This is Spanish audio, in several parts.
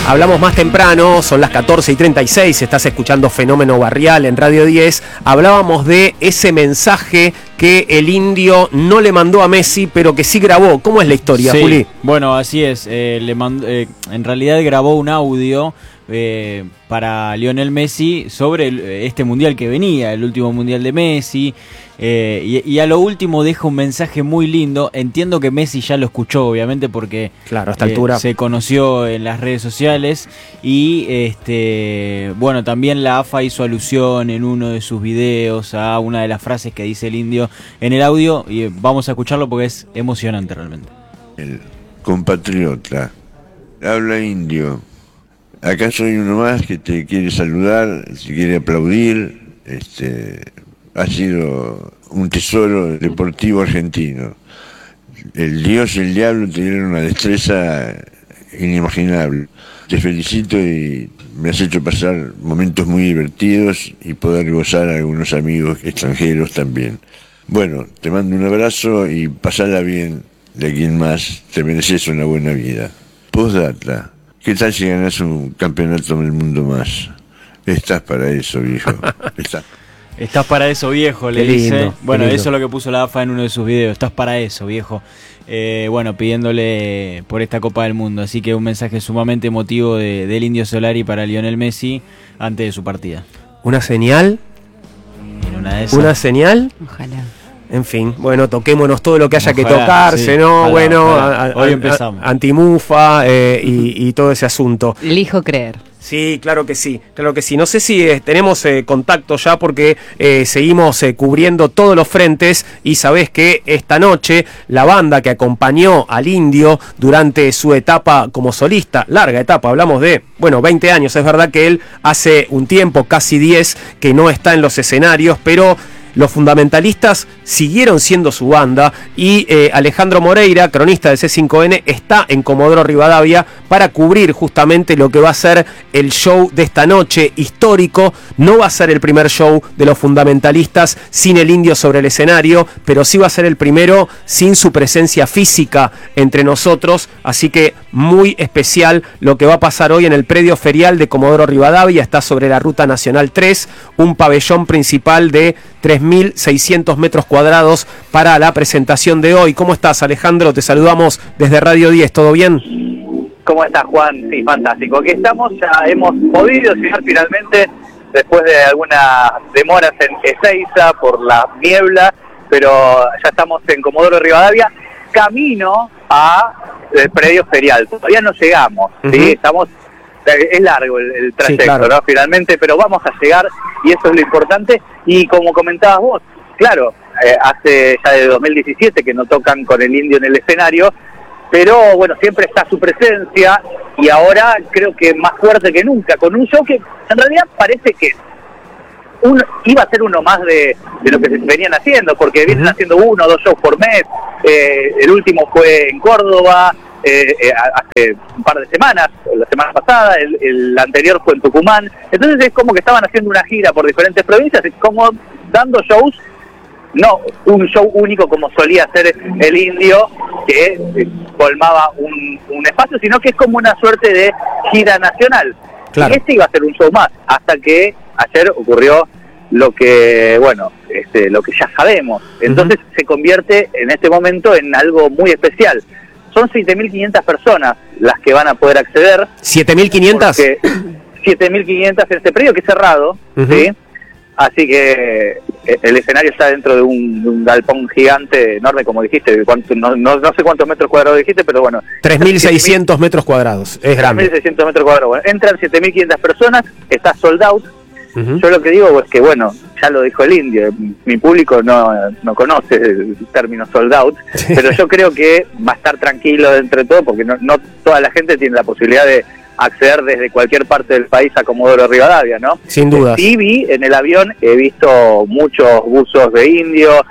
Hablamos más temprano, son las 14:36, estás escuchando Fenómeno Barrial en Radio 10. Hablábamos de ese mensaje que el Indio no le mandó a Messi, pero que sí grabó. ¿Cómo es la historia, sí, Juli? Bueno, así es. En realidad grabó un audio para Lionel Messi sobre este mundial que venía, el último mundial de Messi. Y a lo último deja un mensaje muy lindo. Entiendo que Messi ya lo escuchó, obviamente, porque claro, a esta altura se conoció en las redes sociales. Y bueno, también la AFA hizo alusión en uno de sus videos a una de las frases que dice el Indio en el audio. Y vamos a escucharlo porque es emocionante realmente. El compatriota, habla Indio. Acá soy uno más que te quiere saludar, te quiere aplaudir. Ha sido un tesoro deportivo argentino. El Dios y el diablo tuvieron una destreza inimaginable. Te felicito y me has hecho pasar momentos muy divertidos y poder gozar a algunos amigos extranjeros también. Bueno, te mando un abrazo y pasala bien de aquí en más. Te mereces una buena vida. Postdata. ¿Qué tal si ganas un campeonato del mundo más? Estás para eso, viejo. Estás para eso, viejo, le dice. Bueno, eso es lo que puso la AFA en uno de sus videos. Estás para eso, viejo. Bueno, pidiéndole por esta Copa del Mundo. Así que un mensaje sumamente emotivo del Indio Solari para Lionel Messi antes de su partida. ¿Una señal? ¿Una señal? Ojalá. En fin, bueno, toquémonos todo lo que haya que tocarse, sí, ¿no? Ojalá. Hoy empezamos. Antimufa y todo ese asunto. Elijo creer. Sí, claro que sí, claro que sí. No sé si tenemos contacto ya porque seguimos cubriendo todos los frentes y sabés que esta noche la banda que acompañó al Indio durante su etapa como solista, larga etapa, hablamos de, 20 años, es verdad que él hace un tiempo, casi 10, que no está en los escenarios, pero los fundamentalistas siguieron siendo su banda y Alejandro Moreira, cronista de C5N, está en Comodoro Rivadavia para cubrir justamente lo que va a ser el show de esta noche histórico. No va a ser el primer show de los fundamentalistas sin el Indio sobre el escenario, pero sí va a ser el primero sin su presencia física entre nosotros, así que muy especial lo que va a pasar hoy en el predio ferial de Comodoro Rivadavia. Está sobre la Ruta Nacional 3, un pabellón principal de 3.600 metros cuadrados para la presentación de hoy. ¿Cómo estás, Alejandro? Te saludamos desde Radio 10, ¿todo bien? ¿Cómo estás, Juan? Sí, fantástico. Aquí estamos, ya hemos podido llegar finalmente, después de algunas demoras en Ezeiza por la niebla, pero ya estamos en Comodoro Rivadavia, camino al predio ferial. Todavía no llegamos, ¿sí? Estamos... Es largo el trayecto, sí, claro, ¿no? Finalmente, pero vamos a llegar y eso es lo importante. Y como comentabas vos, claro, hace ya de 2017 que no tocan con el Indio en el escenario, pero bueno, siempre está su presencia y ahora creo que más fuerte que nunca, con un show que en realidad parece que iba a ser uno más de lo que se venían haciendo, porque vienen haciendo 1 o 2 shows por mes. El último fue en Córdoba, hace un par de semanas, la semana pasada, el anterior fue en Tucumán. Entonces es como que estaban haciendo una gira por diferentes provincias, es como dando shows, no un show único como solía hacer el Indio, que colmaba un espacio, sino que es como una suerte de gira nacional. Claro. Y este iba a ser un show más, hasta que ayer ocurrió lo que, lo que ya sabemos. Entonces se convierte en este momento en algo muy especial. Son 7.500 personas las que van a poder acceder. ¿7.500? 7.500 en este predio que es cerrado, ¿sí? Así que el escenario está dentro de un galpón gigante, enorme, como dijiste. No sé cuántos metros cuadrados dijiste, pero bueno. 3.600 metros cuadrados, es grande. 3.600 metros cuadrados. Bueno, entran 7.500 personas, está sold out. Yo lo que digo es que, ya lo dijo el Indio, mi público no conoce el término sold out, pero yo creo que va a estar tranquilo entre todo, porque no toda la gente tiene la posibilidad de acceder desde cualquier parte del país a Comodoro Rivadavia, ¿no? Sin duda. Sí, vi en el avión, he visto muchos buzos de Indio,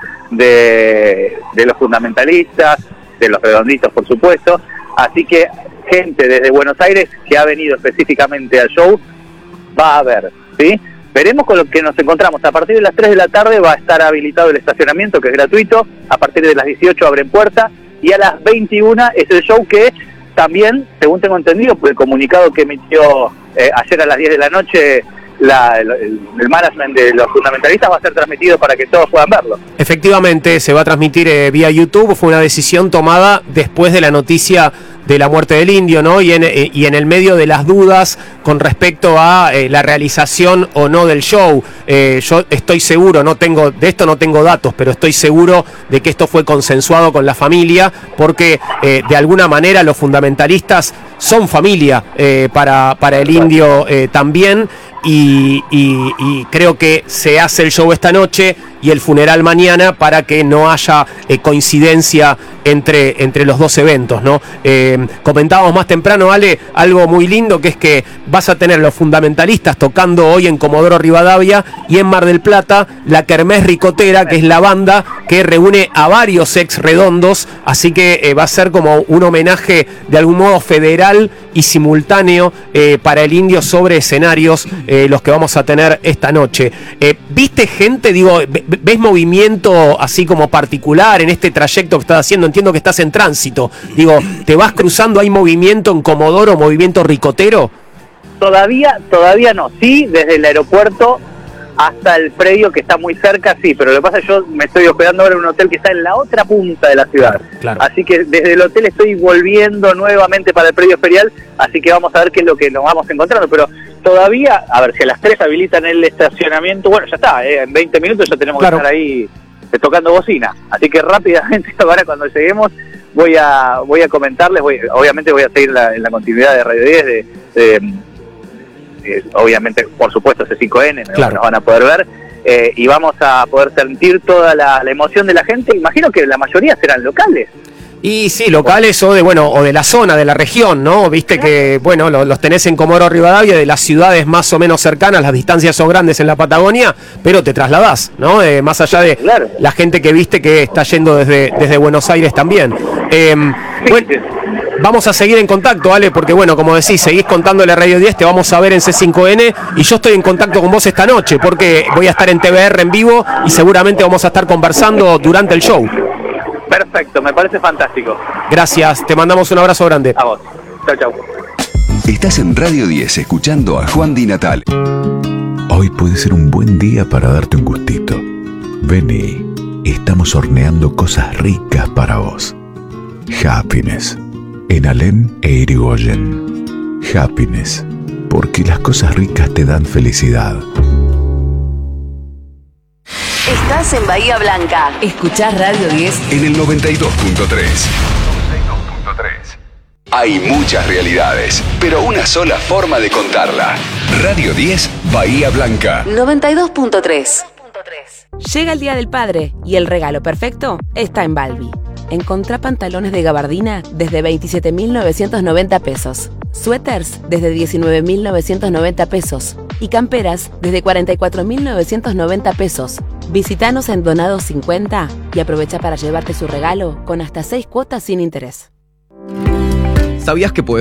de los fundamentalistas, de los redonditos, por supuesto, así que gente desde Buenos Aires que ha venido específicamente al show va a ver, ¿sí? Veremos con lo que nos encontramos. A partir de las 3 de la tarde va a estar habilitado el estacionamiento, que es gratuito. A partir de las 18 abren puerta. Y a las 21 es el show que también, según tengo entendido, por el comunicado que emitió ayer a las 10 de la noche, el management de los fundamentalistas va a ser transmitido para que todos puedan verlo. Efectivamente, se va a transmitir vía YouTube. Fue una decisión tomada después de la noticia de la muerte del indio, ¿no? Y en el medio de las dudas con respecto a la realización o no del show. Yo estoy seguro, de esto no tengo datos, pero estoy seguro de que esto fue consensuado con la familia, porque de alguna manera los fundamentalistas son familia para el indio también. Y creo que se hace el show esta noche y el funeral mañana para que no haya coincidencia entre los dos eventos, ¿no? Comentábamos más temprano, Ale, algo muy lindo, que es que vas a tener los fundamentalistas tocando hoy en Comodoro Rivadavia, y en Mar del Plata la Kermés Ricotera, que es la banda que reúne a varios ex redondos, así que va a ser como un homenaje de algún modo federal y simultáneo para el indio sobre escenarios, los que vamos a tener esta noche. ¿Viste gente, ves movimiento así como particular en este trayecto que estás haciendo? Entiendo que estás en tránsito. ¿Te vas cruzando? ¿Hay movimiento en Comodoro, movimiento ricotero? Todavía no. Sí, desde el aeropuerto hasta el predio que está muy cerca, sí, pero lo que pasa es que yo me estoy hospedando ahora en un hotel que está en la otra punta de la ciudad. Claro. Así que desde el hotel estoy volviendo nuevamente para el predio ferial, así que vamos a ver qué es lo que nos vamos encontrando, pero todavía, a ver, si a las 3 habilitan el estacionamiento, bueno, ya está, en 20 minutos ya tenemos que estar ahí tocando bocina, así que rápidamente ahora cuando lleguemos voy a comentarles, obviamente voy a seguir en la continuidad de Radio 10, obviamente, por supuesto, C5N, nos van a poder ver, y vamos a poder sentir toda la emoción de la gente. Imagino que la mayoría serán locales. Y sí, locales o de la zona, de la región, ¿no? Viste que, bueno, los tenés en Comodoro Rivadavia, de las ciudades más o menos cercanas, las distancias son grandes en la Patagonia, pero te trasladás, ¿no? Más allá de la gente que viste que está yendo desde Buenos Aires también. Bueno, vamos a seguir en contacto, Ale, porque bueno, como decís, seguís contándole a Radio 10, te vamos a ver en C5N, y yo estoy en contacto con vos esta noche, porque voy a estar en TVR en vivo y seguramente vamos a estar conversando durante el show. Perfecto, me parece fantástico. Gracias, te mandamos un abrazo grande. A vos. Chau, chau. Estás en Radio 10 escuchando a Juan Di Natale. Hoy puede ser un buen día para darte un gustito. Vení, estamos horneando cosas ricas para vos. Happiness, en Alem e Irigoyen. Happiness, porque las cosas ricas te dan felicidad. Estás en Bahía Blanca. Escuchás Radio 10 en el 92.3. Hay muchas realidades, pero una sola forma de contarla. Radio 10, Bahía Blanca. 92.3. Llega el Día del Padre y el regalo perfecto está en Balbi. Encontrá pantalones de gabardina desde 27.990 pesos, suéteres desde 19.990 pesos y camperas desde 44.990 pesos. Visítanos en Donados 50 y aprovecha para llevarte su regalo con hasta 6 cuotas sin interés. ¿Sabías que podés